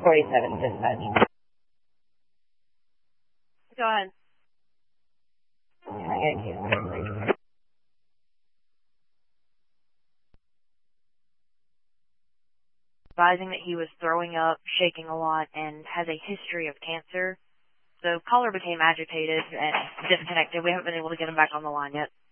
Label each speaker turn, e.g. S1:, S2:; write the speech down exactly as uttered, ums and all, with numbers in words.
S1: forty-seven, dispatch.
S2: Go ahead. Advising that he was throwing up, shaking a lot, and has a history of cancer. So caller became agitated and disconnected. We haven't been able to get him back on the line yet.